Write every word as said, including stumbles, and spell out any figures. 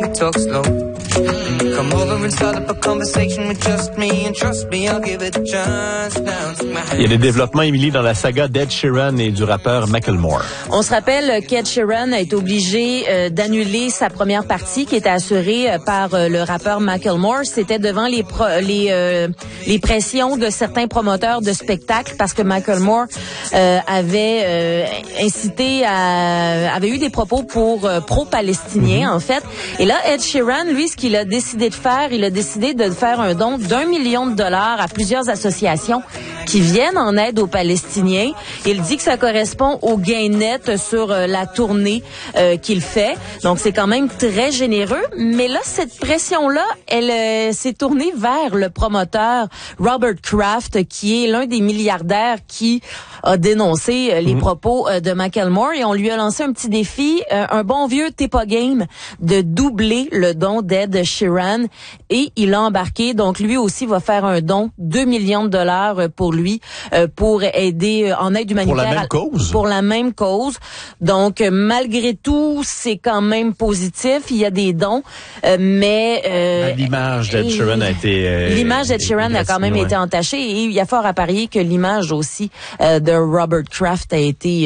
we talk slow? Come over and start up a conversation with just me, and trust me, I'll give it a chance. Now take my hand. Il y a des développements, Émilie, dans la saga d'Ed Sheeran et du rappeur Macklemore. On se rappelle qu'Ed Sheeran a été obligé euh, d'annuler sa première partie qui était assurée euh, par euh, le rappeur Macklemore. C'était devant les pro- les euh, les pressions de certains promoteurs de spectacles parce que Macklemore euh, avait euh, incité à avait eu des propos pour euh, pro-palestiniens mm-hmm. en fait. Et là, Ed Sheeran, lui, ce qu'il a décidé de faire, il a décidé de faire un don d'un million de dollars à plusieurs associations qui viennent en aide aux Palestiniens. Il dit que ça correspond au gain net sur euh, la tournée euh, qu'il fait. Donc, c'est quand même très généreux. Mais là, cette pression-là, elle euh, s'est tournée vers le promoteur Robert Kraft, qui est l'un des milliardaires qui a dénoncé euh, les mmh. propos euh, de Macklemore. Et on lui a lancé un petit défi, euh, un bon vieux t'es pas game, de doubler le don d'Ed Sheeran. Et il a embarqué. Donc, lui aussi va faire un don, deux millions de dollars pour lui, euh, pour aider euh, en aide humanitaire. Pour la même cause? Pour la même cause. Donc, euh, malgré tout, c'est quand même positif. Il y a des dons, euh, mais... Euh, ben, l'image d'Ed Sheeran a été... Euh, l'image d'Ed Sheeran a quand même ouais. été entachée et il y a fort à parier que l'image aussi euh, de Robert Kraft a été